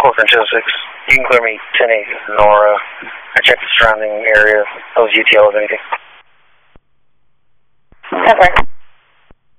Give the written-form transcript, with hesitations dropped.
Corcoran 206. You can clear me 10-8 Nora. I checked the surrounding area. Those UTLs, anything. Over.